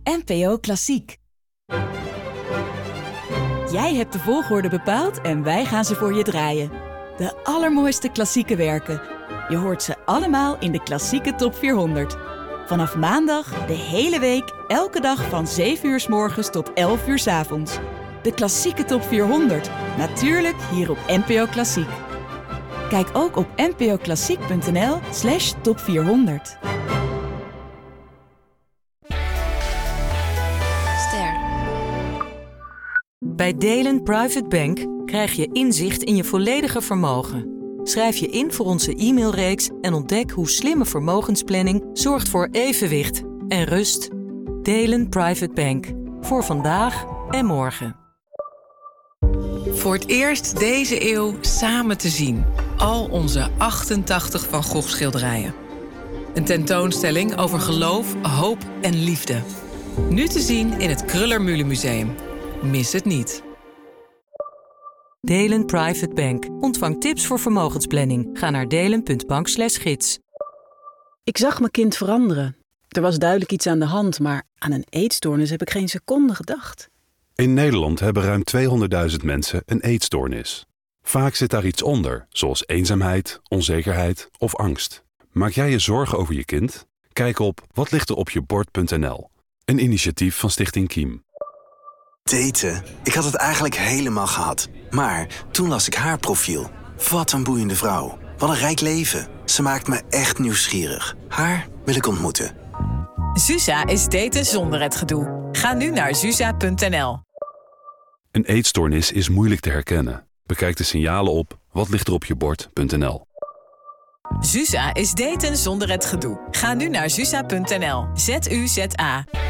NPO Klassiek. Jij hebt de volgorde bepaald en wij gaan ze voor je draaien. De allermooiste klassieke werken. Je hoort ze allemaal in de Klassieke Top 400. Vanaf maandag de hele week, elke dag van 7 uur 's morgens tot 11 uur 's avonds. De Klassieke Top 400. Natuurlijk hier op NPO Klassiek. Kijk ook op npoklassiek.nl/top400. Bij Delen Private Bank krijg je inzicht in je volledige vermogen. Schrijf je in voor onze e-mailreeks en ontdek hoe slimme vermogensplanning zorgt voor evenwicht en rust. Delen Private Bank. Voor vandaag en morgen. Voor het eerst deze eeuw samen te zien. Al onze 88 Van Gogh schilderijen. Een tentoonstelling over geloof, hoop en liefde. Nu te zien in het Kröller-Mühle Museum. Mis het niet. Delen Private Bank. Ontvang tips voor vermogensplanning. Ga naar delen.bank/gids. Ik zag mijn kind veranderen. Er was duidelijk iets aan de hand, maar aan een eetstoornis heb ik geen seconde gedacht. In Nederland hebben ruim 200.000 mensen een eetstoornis. Vaak zit daar iets onder, zoals eenzaamheid, onzekerheid of angst. Maak jij je zorgen over je kind? Kijk op watlichteropjebord.nl. Een initiatief van Stichting Kiem. Daten. Ik had het eigenlijk helemaal gehad. Maar toen las ik haar profiel. Wat een boeiende vrouw. Wat een rijk leven. Ze maakt me echt nieuwsgierig. Haar wil ik ontmoeten. Suza is daten zonder het gedoe. Ga nu naar suza.nl. Een eetstoornis is moeilijk te herkennen. Bekijk de signalen op watlichteropjebord.nl. Suza is daten zonder het gedoe. Ga nu naar suza.nl. ZUZA.